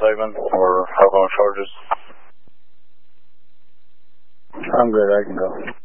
segment or outbound charges? I'm good, I can go.